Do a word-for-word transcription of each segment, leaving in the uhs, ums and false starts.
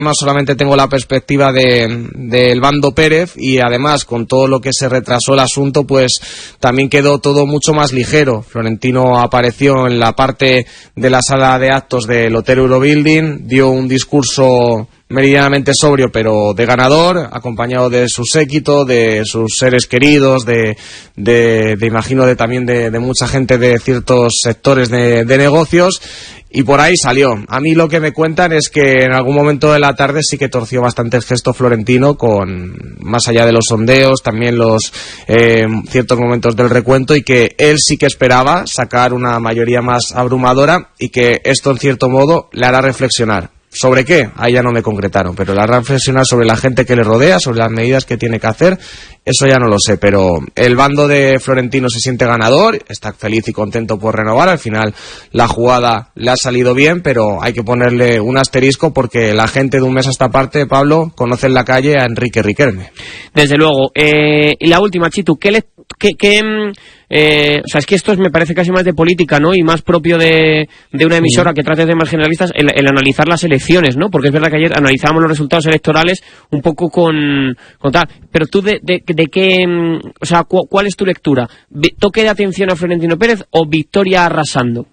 solamente tengo la perspectiva de del bando Pérez, y además con todo lo que se retrasó el asunto, pues también quedó todo mucho más ligero. Florentino apareció en la parte de la sala de actos del Hotel Eurobuilding, dio un discurso meridianamente sobrio pero de ganador, acompañado de su séquito, de sus seres queridos, de, de, de imagino de también de, de mucha gente de ciertos sectores de, de negocios, y por ahí salió. A mí lo que me cuentan es que en algún momento de la tarde sí que torció bastante el gesto Florentino, con más allá de los sondeos, también los eh, ciertos momentos del recuento, y que él sí que esperaba sacar una mayoría más abrumadora, y que esto en cierto modo le hará reflexionar. ¿Sobre qué? Ahí ya no me concretaron, pero la reflexionar sobre la gente que le rodea, sobre las medidas que tiene que hacer, eso ya no lo sé, pero el bando de Florentino se siente ganador, está feliz y contento por renovar. Al final la jugada le ha salido bien, pero hay que ponerle un asterisco, porque la gente de un mes a esta parte, Pablo, conoce en la calle a Enrique Riquelme. Desde luego. Eh, y la última, Chitu, ¿qué le... qué, qué Eh, o sea, es que esto me parece casi más de política, ¿no? Y más propio de, de una emisora que trate de temas generalistas, el, el analizar las elecciones, ¿no? Porque es verdad que ayer analizábamos los resultados electorales un poco con, con tal. Pero tú, de, de, de qué, o sea, cu, ¿cuál es tu lectura? ¿Toque de atención a Florentino Pérez o victoria arrasando?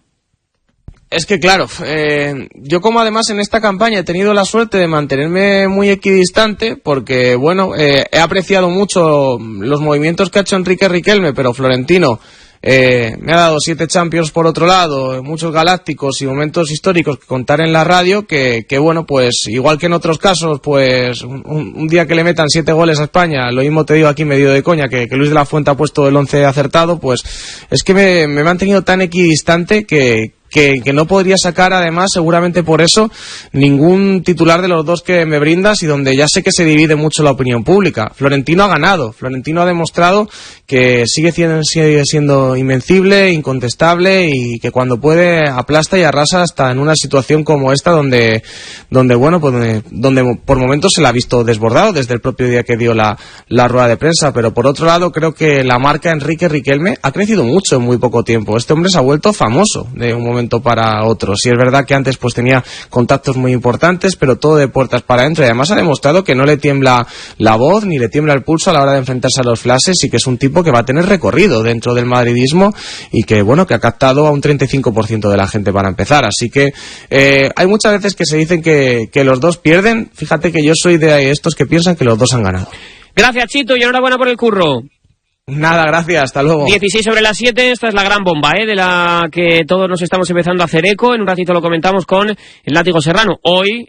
Es que claro, eh, yo como además en esta campaña he tenido la suerte de mantenerme muy equidistante, porque bueno, eh, he apreciado mucho los movimientos que ha hecho Enrique Riquelme, pero Florentino eh, me ha dado siete Champions por otro lado, muchos galácticos y momentos históricos que contar en la radio, que, que bueno, pues igual que en otros casos, pues un, un día que le metan siete goles a España, lo mismo te digo aquí medio de coña, que, que Luis de la Fuente ha puesto el once acertado, pues es que me, me he mantenido tan equidistante que Que, que no podría sacar, además, seguramente por eso, ningún titular de los dos que me brindas, y donde ya sé que se divide mucho la opinión pública. Florentino ha ganado, Florentino ha demostrado que sigue siendo, sigue siendo invencible, incontestable, y que cuando puede aplasta y arrasa hasta en una situación como esta, donde, donde bueno, pues donde, donde por momentos se la ha visto desbordado desde el propio día que dio la, la rueda de prensa. Pero por otro lado, creo que la marca Enrique Riquelme ha crecido mucho en muy poco tiempo. Este hombre se ha vuelto famoso de un momento para otro. Sí, es verdad que antes pues tenía contactos muy importantes, pero todo de puertas para adentro, y además ha demostrado que no le tiembla la voz ni le tiembla el pulso a la hora de enfrentarse a los flashes, y que es un tipo que va a tener recorrido dentro del madridismo, y que bueno, que ha captado a un treinta y cinco por ciento de la gente para empezar. Así que eh, hay muchas veces que se dicen que, que los dos pierden. Fíjate que yo soy de estos que piensan que los dos han ganado. Gracias, Chito, y enhorabuena por el curro. Nada, gracias, hasta luego. dieciséis sobre las siete, esta es la gran bomba, ¿eh? De la que todos nos estamos empezando a hacer eco. En un ratito lo comentamos con el Látigo Serrano. Hoy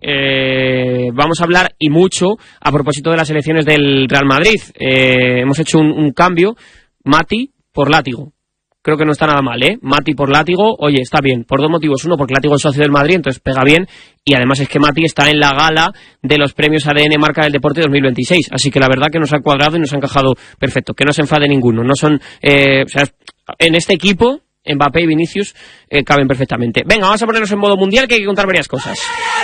eh, vamos a hablar, y mucho, a propósito de las elecciones del Real Madrid. Eh, hemos hecho un, un cambio, Mati por Látigo. Creo que no está nada mal, ¿eh? Mati por Látigo, oye, está bien, por dos motivos. Uno, porque Látigo es socio del Madrid, entonces pega bien, y además es que Mati está en la gala de los premios A D N Marca del Deporte dos mil veintiséis, así que la verdad que nos ha cuadrado y nos ha encajado perfecto. Que no se enfade ninguno, no son, eh, o sea, en este equipo Mbappé y Vinicius eh, caben perfectamente. Venga, vamos a ponernos en modo mundial, que hay que contar varias cosas.